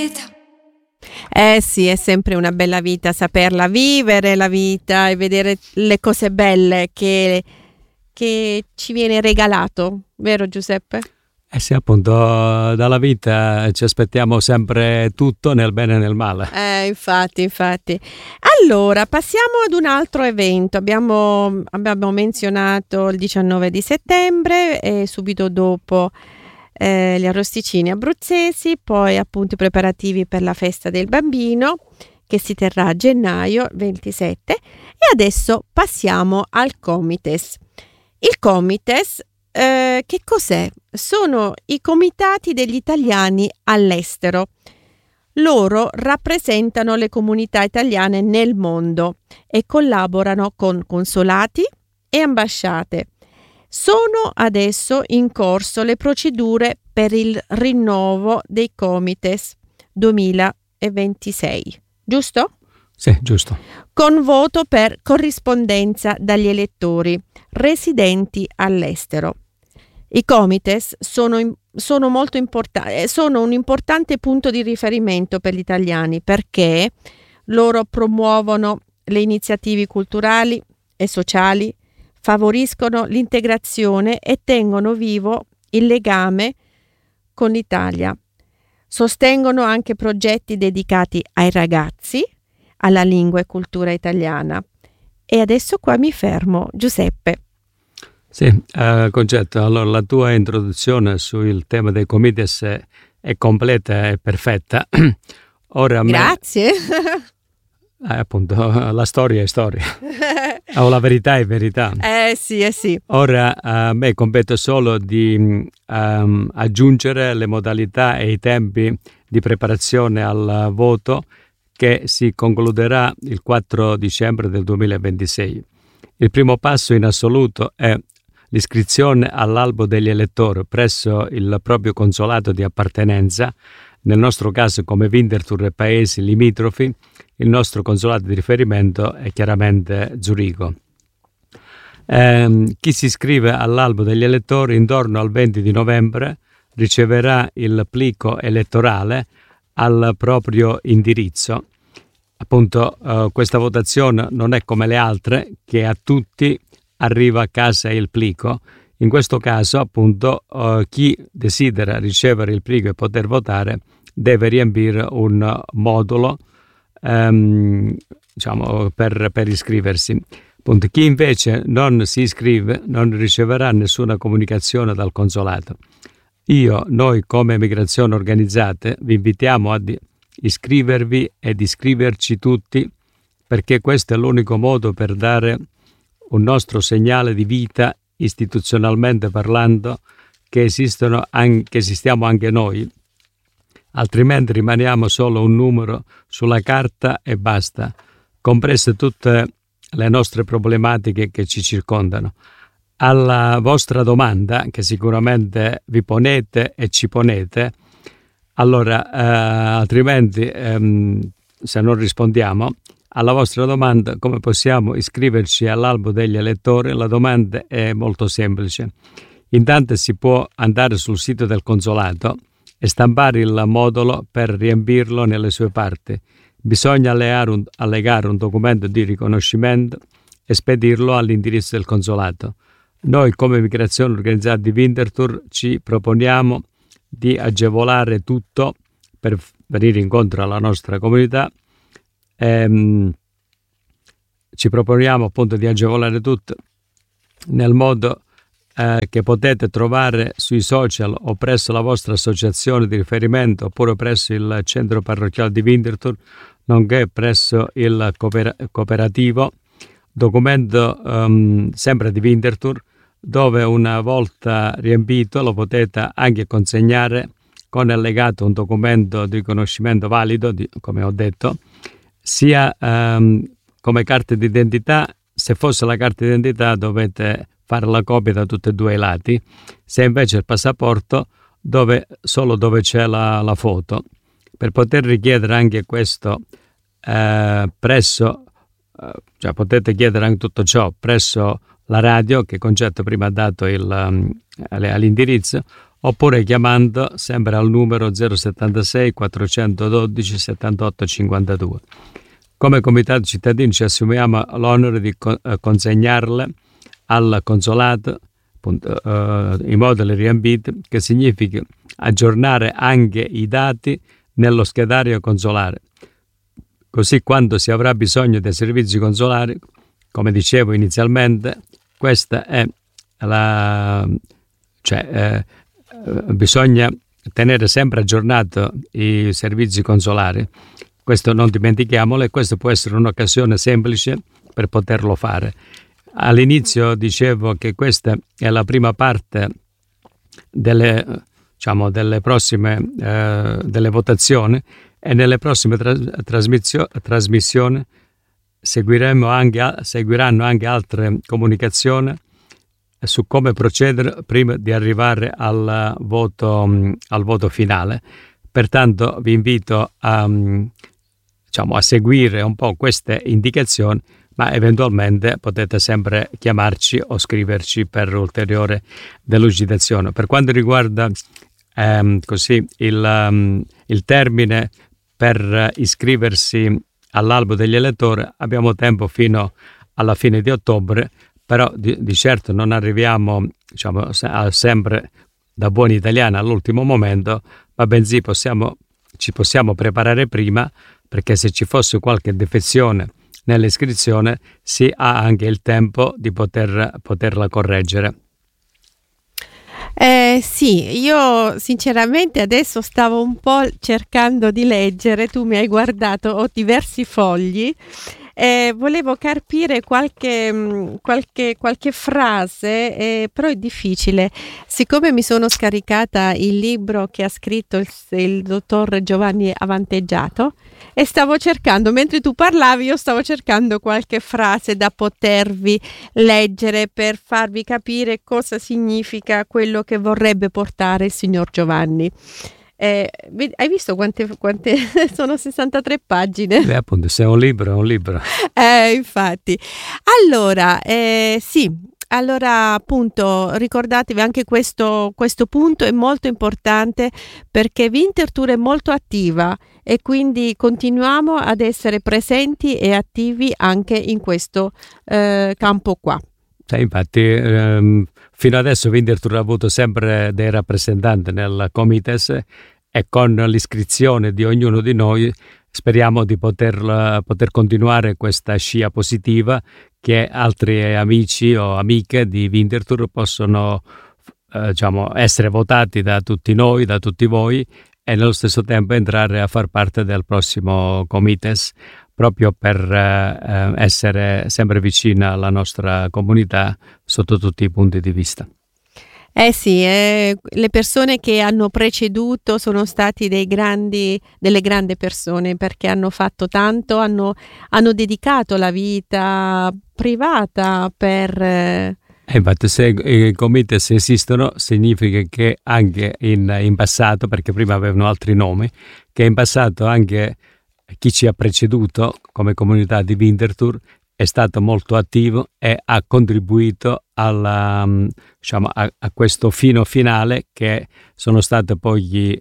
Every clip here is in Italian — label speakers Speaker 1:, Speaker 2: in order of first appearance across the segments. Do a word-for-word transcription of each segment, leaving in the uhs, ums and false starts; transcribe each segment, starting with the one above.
Speaker 1: Eh sì, è sempre una bella vita saperla vivere la vita e vedere le cose belle che, che ci viene regalato, vero Giuseppe?
Speaker 2: Eh sì, appunto, dalla vita ci aspettiamo sempre tutto nel bene e nel male.
Speaker 1: Eh, infatti, infatti. Allora, passiamo ad un altro evento. Abbiamo, abbiamo menzionato il diciannove di settembre e subito dopo eh, gli arrosticini abruzzesi, poi appunto i preparativi per la festa del bambino che si terrà a gennaio ventisette e adesso passiamo al Comites. Il Comites Eh, che cos'è? Sono i comitati degli italiani all'estero. Loro rappresentano le comunità italiane nel mondo e collaborano con consolati e ambasciate. Sono adesso in corso le procedure per il rinnovo dei Comites duemilaventisei, giusto?
Speaker 2: Sì, giusto.
Speaker 1: Con voto per corrispondenza dagli elettori residenti all'estero. I Comites sono, sono, molto importanti, sono un importante punto di riferimento per gli italiani perché loro promuovono le iniziative culturali e sociali, favoriscono l'integrazione e tengono vivo il legame con l'Italia. Sostengono anche progetti dedicati ai ragazzi, alla lingua e cultura italiana. E adesso qua mi fermo. Giuseppe.
Speaker 2: Sì, uh, Concetto, allora la tua introduzione sul tema dei comites è, è completa e perfetta. Ora
Speaker 1: Grazie.
Speaker 2: Me, eh, appunto, la storia è storia. O la verità è verità.
Speaker 1: Eh sì, eh sì.
Speaker 2: Ora a me compete solo di um, aggiungere le modalità e i tempi di preparazione al voto che si concluderà il quattro dicembre del duemilaventisei. Il primo passo in assoluto è l'iscrizione all'albo degli elettori presso il proprio consolato di appartenenza, nel nostro caso come Winterthur e paesi limitrofi. Il nostro consolato di riferimento è chiaramente Zurigo. Eh, chi si iscrive all'albo degli elettori intorno al venti di novembre riceverà il plico elettorale al proprio indirizzo. Appunto, eh, questa votazione non è come le altre, che a tutti arriva a casa il plico. In questo caso, appunto, eh, chi desidera ricevere il plico e poter votare deve riempire un modulo ehm, diciamo, per, per iscriversi. Appunto, chi invece non si iscrive non riceverà nessuna comunicazione dal consolato. Io, noi come Migrazioni Organizzate, vi invitiamo a iscrivervi ed iscriverci tutti, perché questo è l'unico modo per dare un nostro segnale di vita istituzionalmente parlando, che esistono anche, che esistiamo anche noi, altrimenti rimaniamo solo un numero sulla carta e basta, comprese tutte le nostre problematiche che ci circondano. Alla vostra domanda, che sicuramente vi ponete e ci ponete, allora, eh, altrimenti, ehm, se non rispondiamo alla vostra domanda, come possiamo iscriverci all'albo degli elettori, la domanda è molto semplice. Intanto si può andare sul sito del consolato e stampare il modulo per riempirlo nelle sue parti. Bisogna allegare un, allegare un documento di riconoscimento e spedirlo all'indirizzo del consolato. Noi, come Migrazioni Organizzate di Winterthur, ci proponiamo di agevolare tutto per venire incontro alla nostra comunità. Ehm, ci proponiamo appunto di agevolare tutto nel modo eh, che potete trovare sui social o presso la vostra associazione di riferimento oppure presso il centro parrocchiale di Winterthur, nonché presso il cooper- cooperativo, documento um, sempre di Winterthur, dove una volta riempito lo potete anche consegnare con allegato un documento di riconoscimento valido, di, come ho detto, sia um, come carta d'identità. Se fosse la carta d'identità dovete fare la copia da tutti e due i lati, se invece il passaporto dove, solo dove c'è la, la foto. Per poter richiedere anche questo eh, presso, eh, cioè potete chiedere anche tutto ciò presso la radio che Concetto prima ha dato il, um, all'indirizzo, oppure chiamando sempre al numero zero settantasei quattrocentododici settantotto cinquantadue. Come Comitato Cittadini ci assumiamo l'onere di consegnarle al consolato appunto, uh, i moduli riambiti, che significa aggiornare anche i dati nello schedario consolare. Così quando si avrà bisogno dei servizi consolari, come dicevo inizialmente, questa è la... cioè eh, bisogna tenere sempre aggiornato i servizi consolari. Questo non dimentichiamolo, e questo può essere un'occasione semplice per poterlo fare. All'inizio dicevo che questa è la prima parte delle, diciamo, delle prossime eh, delle votazioni, e nelle prossime tra- trasmissio- trasmissioni seguiremo anche, seguiranno anche altre comunicazioni su come procedere prima di arrivare al voto, al voto finale. Pertanto vi invito a, diciamo, a seguire un po' queste indicazioni, ma eventualmente potete sempre chiamarci o scriverci per ulteriore delucidazione. Per quanto riguarda ehm, così il, um, il termine per iscriversi all'albo degli elettori, abbiamo tempo fino alla fine di ottobre, però di, di certo non arriviamo, diciamo, a, sempre da buoni italiani all'ultimo momento, ma bensì possiamo, ci possiamo preparare prima, perché se ci fosse qualche defezione nell'iscrizione si ha anche il tempo di poter, poterla correggere.
Speaker 1: Eh, sì, io sinceramente adesso stavo un po' cercando di leggere, tu mi hai guardato, ho diversi fogli e volevo capire qualche, qualche, qualche frase, eh, però è difficile. Siccome mi sono scaricata il libro che ha scritto il, il dottor Giovanni Avanteggiato e stavo cercando, mentre tu parlavi, io stavo cercando qualche frase da potervi leggere per farvi capire cosa significa quello che vorrebbe portare il signor Giovanni. Eh, hai visto quante, quante sono sessantatré pagine?
Speaker 2: Beh, appunto, se è un libro, è un libro.
Speaker 1: Eh, infatti. Allora, eh, sì, allora appunto ricordatevi anche questo, questo punto è molto importante, perché Winterthur è molto attiva e quindi continuiamo ad essere presenti e attivi anche in questo eh, campo qua.
Speaker 2: Sì, infatti ehm, fino adesso Winterthur ha avuto sempre dei rappresentanti nel Comites, e con l'iscrizione di ognuno di noi speriamo di poter, poter continuare questa scia positiva, che altri amici o amiche di Winterthur possono eh, diciamo, essere votati da tutti noi, da tutti voi, e nello stesso tempo entrare a far parte del prossimo Comites, proprio per eh, essere sempre vicina alla nostra comunità sotto tutti i punti di vista.
Speaker 1: Eh sì, eh, le persone che hanno preceduto sono stati dei grandi, delle grandi persone, perché hanno fatto tanto, hanno, hanno dedicato la vita privata per... Eh...
Speaker 2: E infatti se i comites esistono significa che anche in, in passato, perché prima avevano altri nomi, che in passato anche chi ci ha preceduto come comunità di Winterthur è stato molto attivo e ha contribuito alla, diciamo, a, a questo fino finale, che sono state poi gli,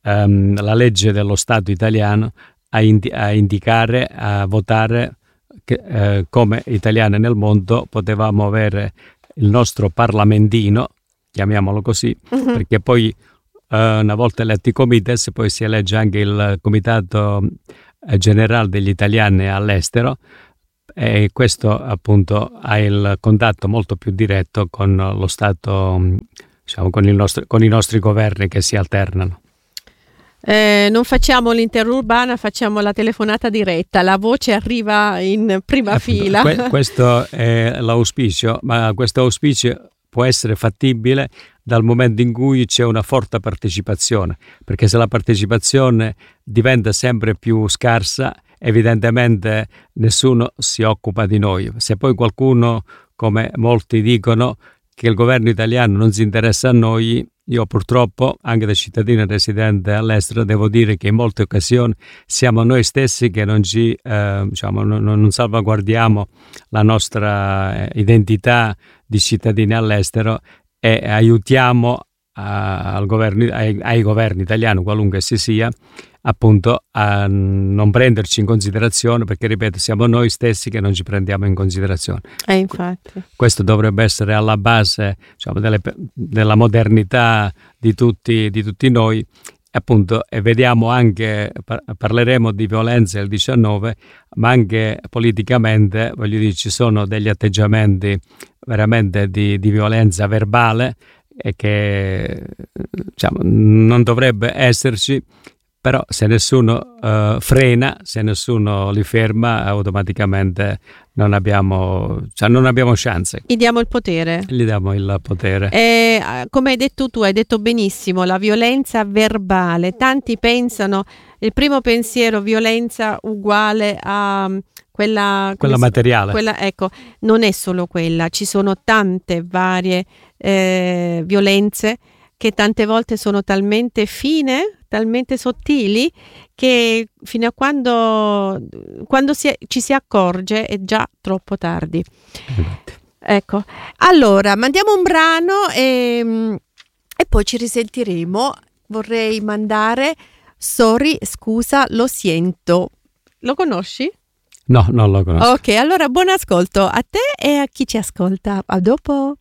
Speaker 2: um, la legge dello Stato italiano a, indi- a indicare, a votare che eh, come italiani nel mondo potevamo avere il nostro parlamentino, chiamiamolo così, uh-huh. perché poi eh, una volta eletti i comites poi si elegge anche il Comitato Generale degli Italiani all'estero, e questo appunto ha il contatto molto più diretto con lo Stato, diciamo, con, il nostro, con i nostri governi che si alternano.
Speaker 1: Eh, non facciamo l'interurbana, facciamo la telefonata diretta, la voce arriva in prima appunto, fila.
Speaker 2: Que- questo è l'auspicio, ma questo auspicio può essere fattibile dal momento in cui c'è una forte partecipazione, perché se la partecipazione diventa sempre più scarsa, evidentemente nessuno si occupa di noi. Se poi qualcuno, come molti dicono, che il governo italiano non si interessa a noi, io purtroppo, anche da cittadino residente all'estero, devo dire che in molte occasioni siamo noi stessi che non ci eh, diciamo, non, non salvaguardiamo la nostra identità di cittadini all'estero e aiutiamo a, al governo, ai, ai governi italiani, qualunque essi sia, appunto a non prenderci in considerazione, perché ripeto, siamo noi stessi che non ci prendiamo in considerazione.
Speaker 1: Eh, infatti.
Speaker 2: Questo dovrebbe essere alla base, diciamo, delle, della modernità di tutti, di tutti noi. Appunto, e vediamo anche, parleremo di violenza il diciannove, ma anche politicamente, voglio dire, ci sono degli atteggiamenti veramente di, di violenza verbale e che, diciamo, non dovrebbe esserci, però se nessuno uh, frena, se nessuno li ferma, automaticamente non abbiamo, cioè non abbiamo chance.
Speaker 1: Gli diamo il potere.
Speaker 2: Gli diamo il potere.
Speaker 1: E, come hai detto tu, hai detto benissimo, la violenza verbale. Tanti pensano, il primo pensiero, violenza uguale a quella...
Speaker 2: Quella materiale.
Speaker 1: Quella, ecco, non è solo quella, ci sono tante varie eh, violenze che tante volte sono talmente fine, talmente sottili, che fino a quando, quando si, ci si accorge è già troppo tardi.
Speaker 2: Esatto.
Speaker 1: Ecco, allora mandiamo un brano e, e poi ci risentiremo. Vorrei mandare Sorry, scusa, lo siento. Lo conosci?
Speaker 2: No, non lo conosco.
Speaker 1: Ok, allora buon ascolto a te e a chi ci ascolta. A dopo.